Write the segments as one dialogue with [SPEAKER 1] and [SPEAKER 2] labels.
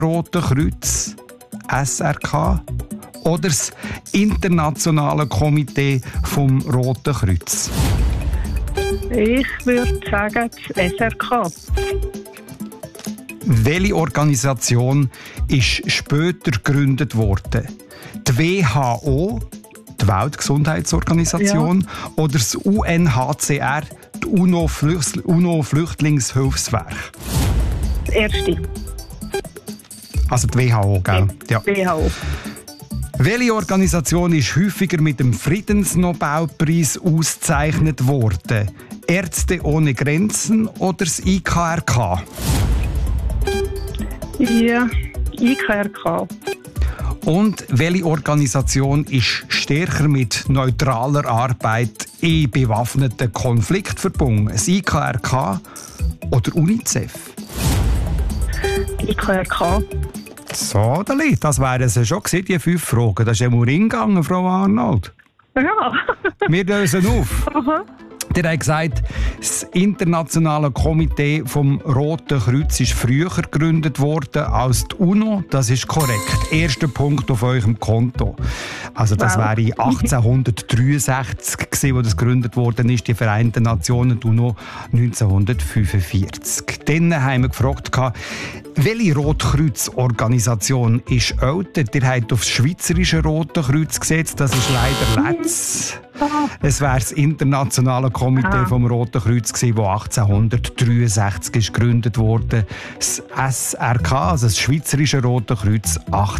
[SPEAKER 1] Rote Kreuz, SRK, oder das Internationale Komitee vom Roten Kreuz?
[SPEAKER 2] Ich würde sagen, das SRK.
[SPEAKER 1] Welche Organisation ist später gegründet worden? Die WHO, die Weltgesundheitsorganisation, oder das UNHCR, die UNO-Flüchtlingshilfswerk?
[SPEAKER 2] Das erste.
[SPEAKER 1] Also die WHO, gell? Ja.
[SPEAKER 2] WHO.
[SPEAKER 1] Welche Organisation ist häufiger mit dem Friedensnobelpreis ausgezeichnet worden? Ärzte ohne Grenzen oder das IKRK?
[SPEAKER 2] Ja, IKRK.
[SPEAKER 1] Und welche Organisation ist stärker mit neutraler Arbeit in bewaffneten Konflikten verbunden? Das IKRK oder UNICEF?
[SPEAKER 2] IKRK.
[SPEAKER 1] So, das wären es schon gewesen, die 5 Fragen. Das ist ja mal reingegangen, Frau Arnold.
[SPEAKER 2] Ja.
[SPEAKER 1] Wir lösen auf.
[SPEAKER 2] Aha.
[SPEAKER 1] Der hat gesagt, das Internationale Komitee vom Roten Kreuz ist früher gegründet worden als die UNO. Das ist korrekt. Erster Punkt auf eurem Konto. Also das wäre 1863 gewesen, wo das gegründet worden ist, die Vereinten Nationen, die UNO 1945. Dann haben wir gefragt, welche Rotkreuz-Organisation ist älter? Ihr habt auf das Schweizerische Rote Kreuz gesetzt, das ist leider letztes. Es wäre das Internationale Komitee vom Roten Kreuz gewesen, das 1863 ist gegründet wurde. Das SRK, also das Schweizerische Rote Kreuz,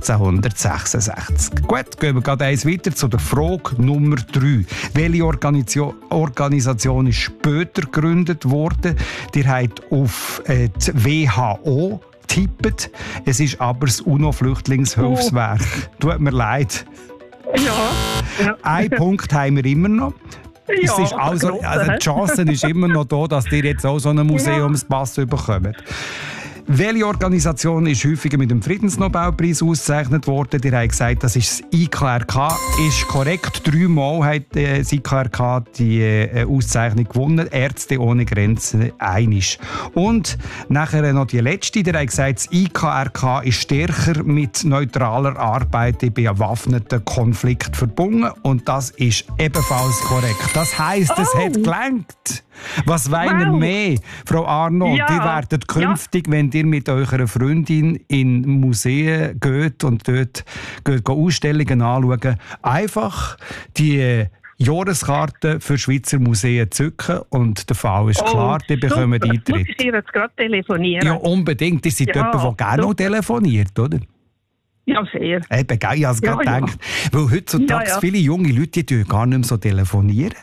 [SPEAKER 1] 1866. Gut, gehen wir gerade eins weiter zu der Frage Nummer 3. Welche Organisation ist später gegründet worden? Ihr habt auf die WHO tippt. Es ist aber das UNO-Flüchtlingshilfswerk. Tut mir leid.
[SPEAKER 2] Ja.
[SPEAKER 1] Ein Punkt haben wir immer noch.
[SPEAKER 2] Ja,
[SPEAKER 1] Die Chance ist immer noch da, dass ihr jetzt auch so einen Museumspass bekommt. Welche Organisation ist häufiger mit dem Friedensnobelpreis ausgezeichnet worden? Ihr habt gesagt, das ist das IKRK. Ist korrekt. 3-mal hat das IKRK die Auszeichnung gewonnen. Ärzte ohne Grenzen einig. Und nachher noch die letzte. Ihr habt gesagt, das IKRK ist stärker mit neutraler Arbeit in bewaffneten Konflikten verbunden. Und das ist ebenfalls korrekt. Das heisst, es hat gelangt. Was wollen wir mehr, Frau Arnold?
[SPEAKER 2] Ja.
[SPEAKER 1] Die werden künftig, wenn ihr mit eurer Freundin in Museen geht und dort Ausstellungen anschauen, einfach die Jahreskarte für Schweizer Museen zücken und der Fall ist klar, die bekommen Eintritt.
[SPEAKER 2] Muss ich dir jetzt gerade telefonieren?
[SPEAKER 1] Ja, unbedingt. Ihr seid jemand, der gerne noch telefoniert, oder?
[SPEAKER 2] Ja, sehr.
[SPEAKER 1] Eben, ich habe es gerade gedacht. Weil heutzutage viele junge Leute die gar nicht mehr so telefonieren.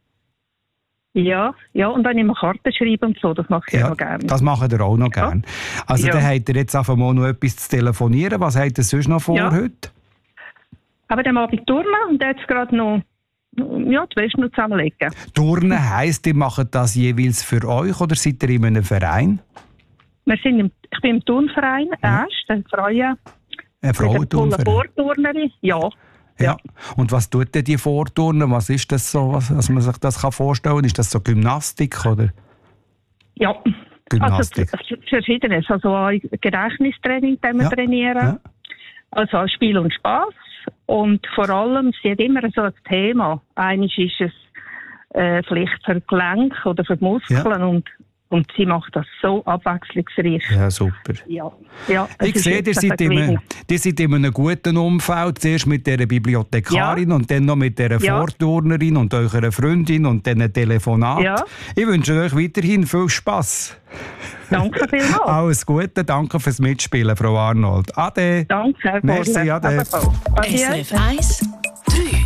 [SPEAKER 2] Ja, und wenn ich mal Karten schreibe und so, das mache ich auch noch gerne.
[SPEAKER 1] Das machen ihr auch noch gerne. Also dann habt ihr jetzt einfach mal noch etwas zu telefonieren. Was habt ihr sonst noch vor heute?
[SPEAKER 2] Aber am Abend turnen und jetzt gerade noch die Wäsche noch zusammenlegen.
[SPEAKER 1] Turnen heisst, ihr macht das jeweils für euch oder seid ihr in einem Verein?
[SPEAKER 2] Ich bin im Turnverein, der Freie.
[SPEAKER 1] Eine Frauenturnverein?
[SPEAKER 2] Vorturnerin, ja.
[SPEAKER 1] Ja. Und was tut denn die Vorturnen? Was ist das so, was man sich das vorstellen kann? Ist das so Gymnastik oder?
[SPEAKER 2] Ja,
[SPEAKER 1] Gymnastik.
[SPEAKER 2] Also Verschiedenes. Also ein Gedächtnistraining, das wir trainieren. Ja. Also Spiel und Spass. Und vor allem, sie hat immer so ein Thema. Eines ist es vielleicht für Gelenk oder für Muskeln und sie macht das so abwechslungsreich.
[SPEAKER 1] Ja, super.
[SPEAKER 2] Ja,
[SPEAKER 1] ich sehe, ihr seid in einem guten Umfeld. Zuerst mit dieser Bibliothekarin und dann noch mit dieser Vorturnerin und eurer Freundin und dann Telefonat. Ja. Ich wünsche euch weiterhin viel Spass.
[SPEAKER 2] Danke vielmals.
[SPEAKER 1] Alles Gute, danke fürs Mitspielen, Frau Arnold. Ade.
[SPEAKER 2] Danke, Herr
[SPEAKER 1] Merci, ade.
[SPEAKER 3] SRF 1